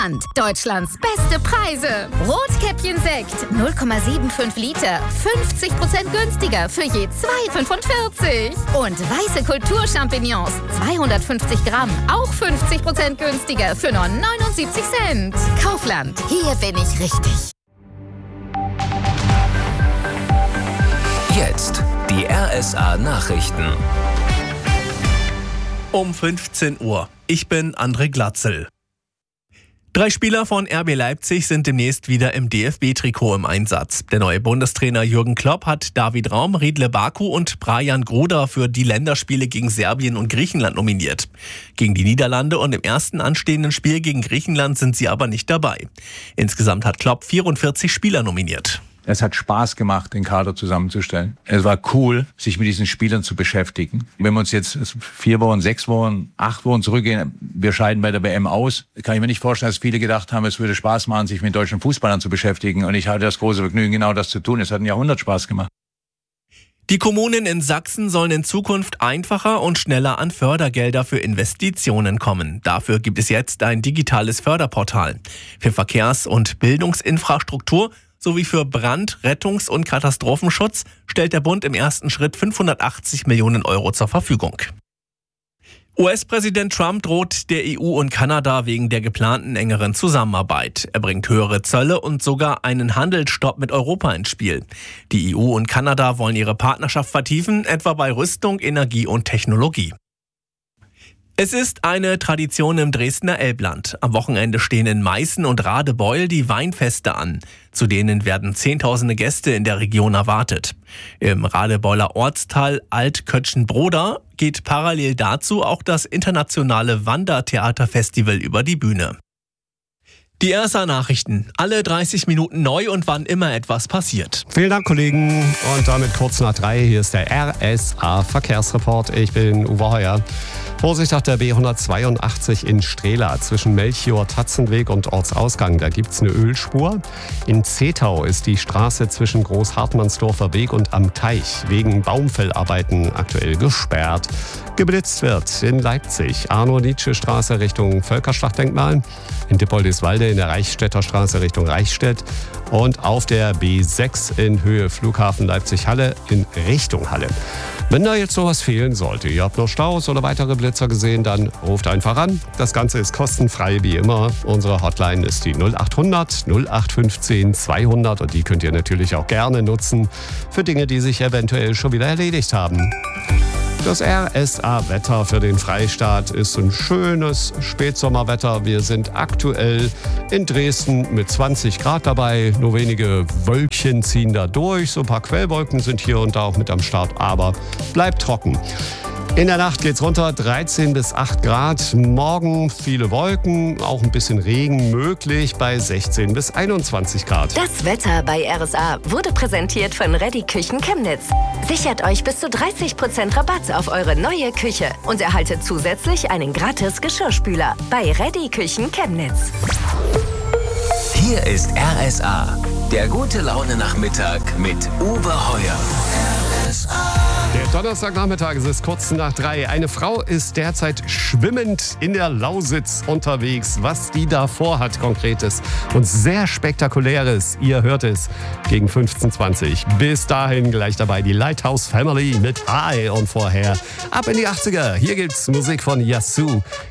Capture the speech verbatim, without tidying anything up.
Kaufland. Deutschlands beste Preise. Rotkäppchen-Sekt null Komma fünfundsiebzig Liter. fünfzig Prozent günstiger für je zwei Komma fünfundvierzig. Und weiße Kulturchampignons zweihundertfünfzig Gramm. Auch fünfzig Prozent günstiger für nur neunundsiebzig Cent. Kaufland. Hier bin ich richtig. Jetzt die R S A-Nachrichten. Um fünfzehn Uhr. Ich bin André Glatzel. Drei Spieler von R B Leipzig sind demnächst wieder im D F B-Trikot im Einsatz. Der neue Bundestrainer Jürgen Klopp hat David Raum, Riedle Baku und Brajan Gruda für die Länderspiele gegen Serbien und Griechenland nominiert. Gegen die Niederlande und im ersten anstehenden Spiel gegen Griechenland sind sie aber nicht dabei. Insgesamt hat Klopp vierundvierzig Spieler nominiert. Es hat Spaß gemacht, den Kader zusammenzustellen. Es war cool, sich mit diesen Spielern zu beschäftigen. Wenn wir uns jetzt vier Wochen, sechs Wochen, acht Wochen zurückgehen, wir scheiden bei der W M aus, kann ich mir nicht vorstellen, dass viele gedacht haben, es würde Spaß machen, sich mit deutschen Fußballern zu beschäftigen. Und ich hatte das große Vergnügen, genau das zu tun. Es hat ein Jahrhundert Spaß gemacht. Die Kommunen in Sachsen sollen in Zukunft einfacher und schneller an Fördergelder für Investitionen kommen. Dafür gibt es jetzt ein digitales Förderportal. Für Verkehrs- und Bildungsinfrastruktur sowie für Brand-, Rettungs- und Katastrophenschutz stellt der Bund im ersten Schritt fünfhundertachtzig Millionen Euro zur Verfügung. U S-Präsident Trump droht der E U und Kanada wegen der geplanten engeren Zusammenarbeit. Er bringt höhere Zölle und sogar einen Handelsstopp mit Europa ins Spiel. Die E U und Kanada wollen ihre Partnerschaft vertiefen, etwa bei Rüstung, Energie und Technologie. Es ist eine Tradition im Dresdner Elbland. Am Wochenende stehen in Meißen und Radebeul die Weinfeste an. Zu denen werden Zehntausende Gäste in der Region erwartet. Im Radebeuler Ortsteil Altkötschenbroda geht parallel dazu auch das internationale Wandertheaterfestival über die Bühne. Die R S A-Nachrichten. Alle dreißig Minuten neu und wann immer etwas passiert. Vielen Dank, Kollegen. Und damit kurz nach drei. Hier ist der R S A-Verkehrsreport. Ich bin Uwe Heuer. Vorsicht auf der B hundertzweiundachtzig in Strehla zwischen Melchior, Tatzenweg und Ortsausgang. Da gibt es eine Ölspur. In Zetau ist die Straße zwischen Großhartmannsdorfer Weg und Am Teich wegen Baumfellarbeiten aktuell gesperrt. Geblitzt wird in Leipzig Arno-Nietzsche-Straße Richtung Völkerschlachtdenkmal, in Dippoldiswalde in der Reichsstädter Straße Richtung Reichstätt und auf der B sechs in Höhe Flughafen Leipzig-Halle in Richtung Halle. Wenn da jetzt noch was fehlen sollte, ihr habt noch Staus oder weitere Blitzer gesehen, dann ruft einfach an. Das Ganze ist kostenfrei wie immer. Unsere Hotline ist die null acht hundert null acht fünfzehn zweihundert und die könnt ihr natürlich auch gerne nutzen für Dinge, die sich eventuell schon wieder erledigt haben. Das R S A-Wetter für den Freistaat ist ein schönes Spätsommerwetter. Wir sind aktuell in Dresden mit zwanzig Grad dabei. Nur wenige Wölkchen ziehen da durch. So ein paar Quellwolken sind hier und da auch mit am Start, aber bleibt trocken. In der Nacht geht's runter, dreizehn bis acht Grad. Morgen viele Wolken, auch ein bisschen Regen möglich bei sechzehn bis einundzwanzig Grad. Das Wetter bei R S A wurde präsentiert von Reddy Küchen Chemnitz. Sichert euch bis zu dreißig Prozent Rabatt auf eure neue Küche und erhaltet zusätzlich einen gratis Geschirrspüler bei Reddy Küchen Chemnitz. Hier ist R S A, der gute Laune-Nachmittag mit Uwe Heuer. R S A. Der Donnerstagnachmittag, es ist kurz nach drei. Eine Frau ist derzeit schwimmend in der Lausitz unterwegs. Was die da vorhat, Konkretes und sehr Spektakuläres. Ihr hört es gegen fünfzehn zwanzig. Bis dahin gleich dabei die Lighthouse Family mit I und vorher ab in die achtziger. Hier gibt's Musik von Yasu.